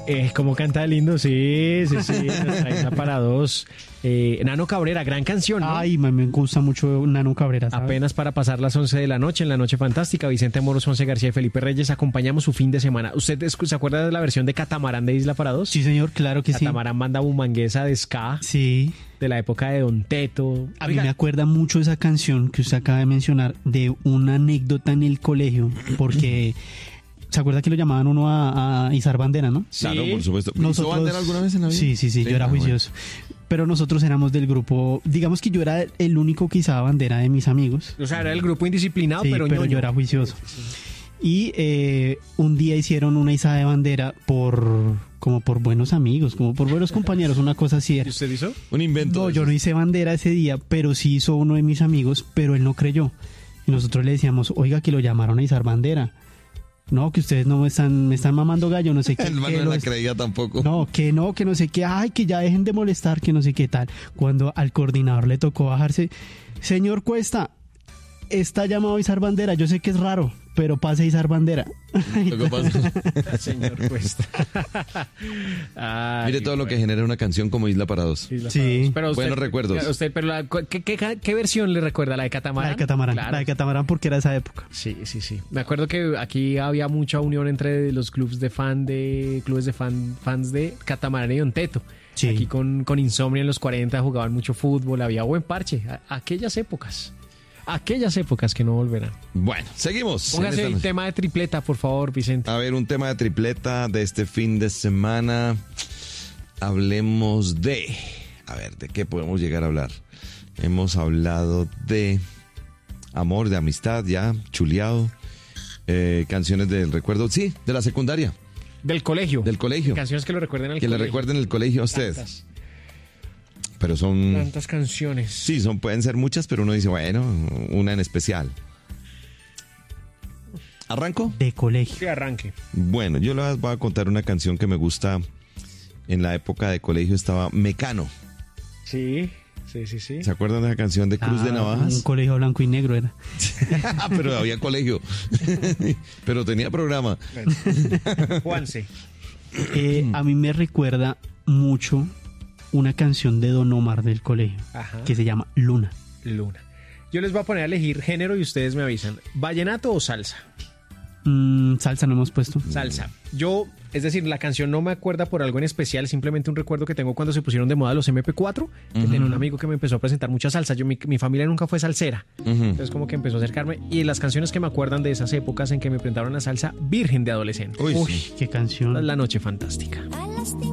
Cómo canta lindo, sí. Nuestra Isla para Dos. Nano Cabrera, gran canción, ¿no? Ay, me gusta mucho Nano Cabrera, ¿sabes? Apenas para pasar las 11 de la noche, en la Noche Fantástica, Vicente Moros, Ponce García y Felipe Reyes acompañamos su fin de semana. ¿Usted se acuerda de la versión de Catamarán de Isla para Dos? Sí, señor, claro que sí. Catamarán, banda bumanguesa de ska. Sí. De la época de Don Teto. A mí me acuerda mucho esa canción que usted acaba de mencionar de una anécdota en el colegio, porque... ¿Se acuerda que lo llamaban uno a izar bandera, no? Sí. Claro, por supuesto. ¿Hizo bandera alguna vez en la vida? Sí, yo era juicioso. Bueno. Pero nosotros éramos del grupo, digamos que yo era el único que izaba bandera de mis amigos. O sea, era el grupo indisciplinado, sí, pero yo era juicioso. Sí. Y un día hicieron una izada de bandera como por buenos amigos, como por buenos compañeros, una cosa así era. ¿Y usted hizo? Un invento. No, yo no hice bandera ese día, pero sí hizo uno de mis amigos, pero él no creyó. Y nosotros le decíamos, oiga, que lo llamaron a izar bandera. No, que ustedes no me están mamando gallo, no sé qué. El man no la creía tampoco. No sé qué. Ay, que ya dejen de molestar, que no sé qué tal. Cuando al coordinador le tocó bajarse, señor Cuesta, está llamado a izar bandera. Yo sé que es raro, pero pase a izar bandera. ¿Qué pasa? Señor Cuesta. Ay, mire todo lo que genera una canción como Isla para Dos. Sí. Pero usted, buenos recuerdos. ¿Qué versión le recuerda? ¿La de Catamarán? La de Catamarán, claro. La de Catamarán porque era esa época. Sí. Me acuerdo que aquí había mucha unión entre los clubes de fans de Catamarán y Don Teto. Sí. Aquí con Insomnia en los 40 jugaban mucho fútbol, había buen parche. Aquellas épocas que no volverán. Bueno, seguimos. Póngase el tema de tripleta, por favor, Vicente. A ver, un tema de tripleta de este fin de semana. Hablemos de... A ver, ¿de qué podemos llegar a hablar? Hemos hablado de amor, de amistad, ya, chuleado. Canciones del recuerdo, sí, de la secundaria. Del colegio. Canciones que lo recuerden al colegio. Que le recuerden el colegio a usted. Tantas. Pero son... Tantas canciones. Sí, pueden ser muchas, pero uno dice, bueno, una en especial. ¿Arranco? De colegio. Sí, arranque. Bueno, yo les voy a contar una canción que me gusta. En la época de colegio estaba Mecano. Sí. ¿Se acuerdan de la canción de Cruz de Navajas? Un colegio blanco y negro era. Pero había colegio. Pero tenía programa. Juanse. A mí me recuerda mucho una canción de Don Omar del colegio. Ajá. Que se llama Luna. Yo les voy a poner a elegir género y ustedes me avisan. ¿Vallenato o salsa? Salsa no hemos puesto. Salsa. Es decir, la canción no me acuerda por algo en especial, simplemente un recuerdo que tengo cuando se pusieron de moda los MP4, que tenía un amigo que me empezó a presentar mucha salsa. Mi familia nunca fue salsera, entonces como que empezó a acercarme. Y las canciones que me acuerdan de esas épocas en que me presentaron la salsa, Virgen de Adolescente. Uy, qué canción. La Noche Fantástica.